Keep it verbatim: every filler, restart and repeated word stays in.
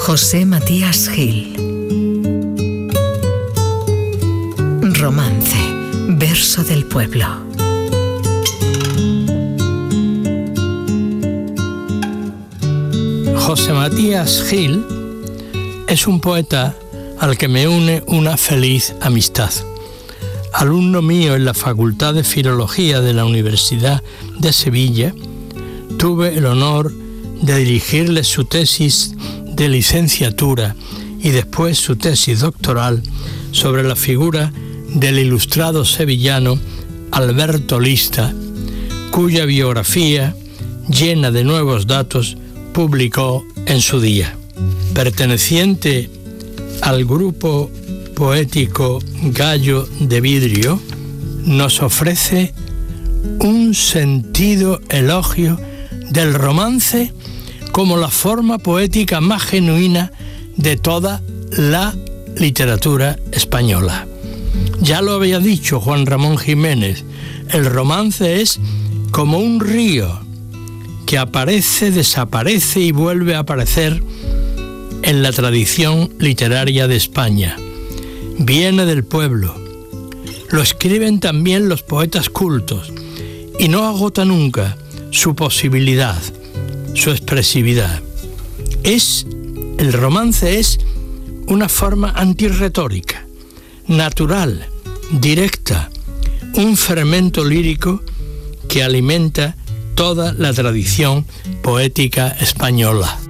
José Matías Gil. Romance, verso del pueblo. José Matías Gil es un poeta al que me une una feliz amistad. Alumno mío en la Facultad de Filología de la Universidad de Sevilla, tuve el honor de dirigirle su tesis de licenciatura y después su tesis doctoral sobre la figura del ilustrado sevillano Alberto Lista, cuya biografía, llena de nuevos datos, publicó en su día. Perteneciente al grupo poético Gallo de Vidrio, nos ofrece un sentido elogio del romance como la forma poética más genuina de toda la literatura española. Ya lo había dicho Juan Ramón Jiménez, el romance es como un río que aparece, desaparece y vuelve a aparecer en la tradición literaria de España. Viene del pueblo, lo escriben también los poetas cultos y no agota nunca su posibilidad, su expresividad. Es, el romance es una forma antirretórica, natural, directa, un fermento lírico que alimenta toda la tradición poética española.